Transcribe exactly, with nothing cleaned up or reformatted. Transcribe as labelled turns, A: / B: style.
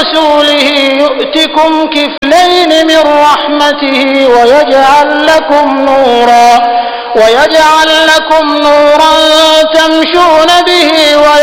A: ورسوله يؤتكم كفلين من رحمته ويجعل لكم نورا ويجعل لكم نورا تمشون